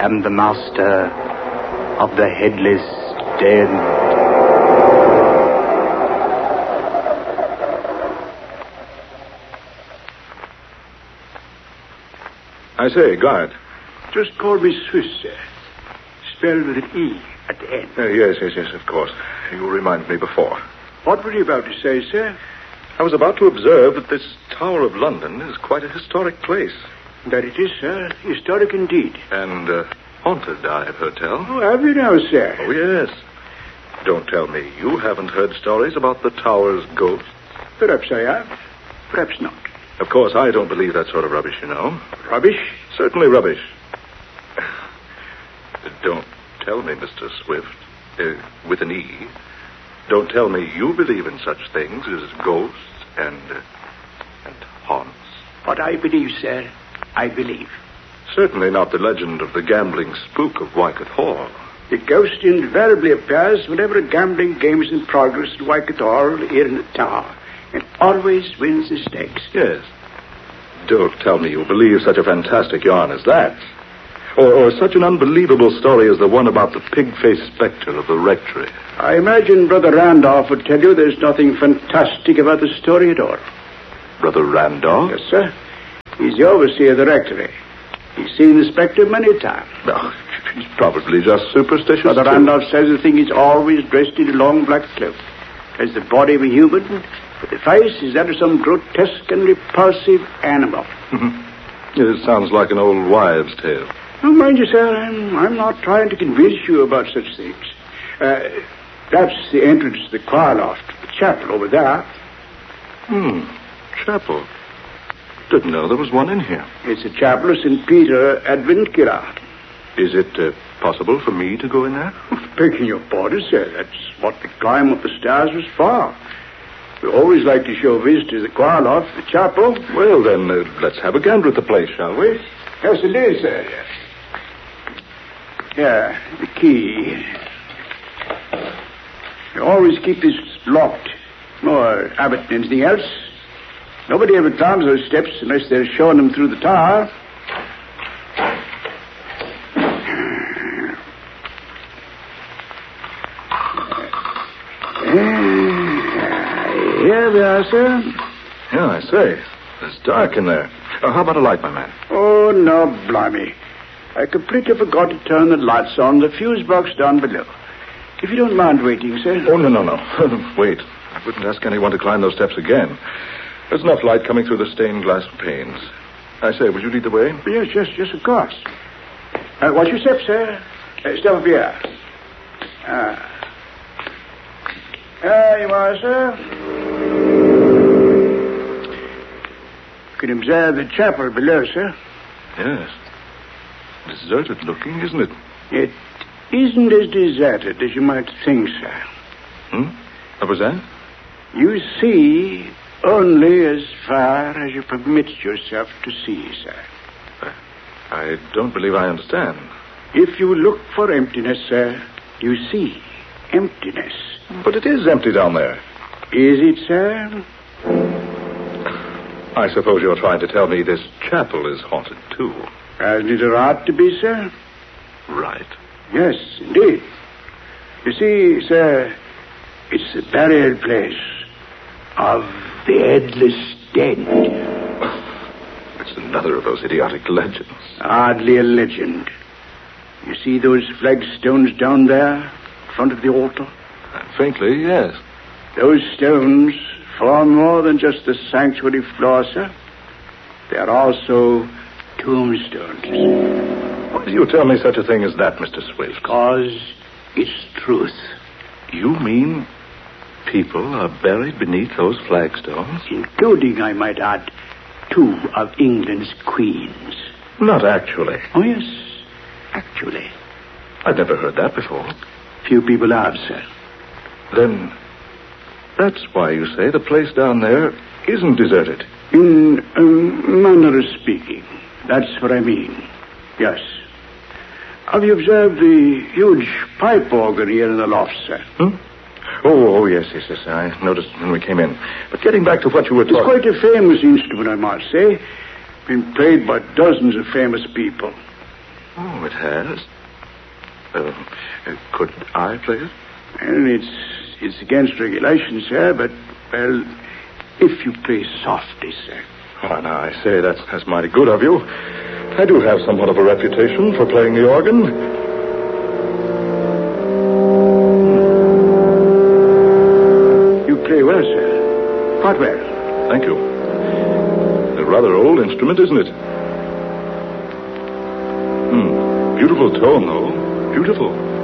am the master of the Headless Den. I say, guard. Just call me Swiss, sir. Spelled with an E at the end. Yes, of course. You reminded me before. What were you about to say, sir? I was about to observe that this Tower of London is quite a historic place. That it is, sir. Historic indeed. And haunted, I have heard tell. Oh, have you now, sir? Oh, yes. Don't tell me you haven't heard stories about the Tower's ghosts. Perhaps I have. Perhaps not. Of course, I don't believe that sort of rubbish, you know. Rubbish? Certainly rubbish. Don't tell me, Mr. Swift, with an E, don't tell me you believe in such things as ghosts and haunts. What I believe, sir, I believe. Certainly not the legend of the gambling spook of Wycott Hall. The ghost invariably appears whenever a gambling game is in progress at Wycott Hall here in the tower, and always wins the stakes. Yes. Don't tell me you believe such a fantastic yarn as that. Or such an unbelievable story as the one about the pig-faced spectre of the rectory. I imagine Brother Randolph would tell you there's nothing fantastic about the story at all. Brother Randolph? Yes, sir. He's the overseer of the rectory. He's seen the spectre many times. Well, he's probably just superstitious. Brother Randolph says the thing is always dressed in a long black cloak. Has the body of a human, but the face is that of some grotesque and repulsive animal. It sounds like an old wives' tale. Oh, mind you, sir, I'm not trying to convince you about such things. That's the entrance to the choir loft, the chapel over there. Chapel. Didn't know there was one in here. It's the chapel of St. Peter Adventula. Is it possible for me to go in there? Begging your pardon, sir, that's what the climb up the stairs was for. We always like to show visitors the choir loft, the chapel. Well, then, let's have a gander at the place, shall we? Yes, it is, sir, yes. Yeah, the key. You always keep this locked. More Abbott than anything else. Nobody ever climbs those steps unless they're showing them through the tower. Here we are, sir. Yeah, I say. It's dark in there. How about a light, my man? Oh, no, blimey. I completely forgot to turn the lights on the fuse box down below. If you don't mind waiting, sir. Oh, no. Wait. I wouldn't ask anyone to climb those steps again. There's enough light coming through the stained glass panes. I say, would you lead the way? Yes, of course. Watch your step, sir. Step up here. There you are, sir. You can observe the chapel below, sir. Yes. Deserted looking, isn't it? It isn't as deserted as you might think, sir. What was that? You see only as far as you permit yourself to see, sir. I don't believe I understand. If you look for emptiness, sir, you see emptiness. But it is empty down there. Is it, sir? I suppose you're trying to tell me this chapel is haunted, too. Hasn't it a right to be, sir? Right. Yes, indeed. You see, sir, it's the burial place of the Headless Den. It's another of those idiotic legends. Hardly a legend. You see those flagstones down there in front of the altar? Faintly, yes. Those stones form more than just the sanctuary floor, sir. They are also tombstones. Why do you tell me such a thing as that, Mr. Swift? Because it's truth. You mean people are buried beneath those flagstones? Including, I might add, 2 of England's queens. Not actually. Oh, yes, actually. I've never heard that before. Few people have, sir. Then that's why you say the place down there isn't deserted. In a manner of speaking, that's what I mean. Yes. Have you observed the huge pipe organ here in the loft, sir? Oh, yes. I noticed when we came in. But getting back to what you were talking... It's quite a famous instrument, I must say. Been played by dozens of famous people. Oh, it has. Could I play it? Well, it's against regulations, sir, but, well, if you play softly, sir. Oh, now, I say, that's mighty good of you. I do have somewhat of a reputation for playing the organ. You play well, sir. Quite well. Thank you. A rather old instrument, isn't it? Beautiful tone, though. Beautiful.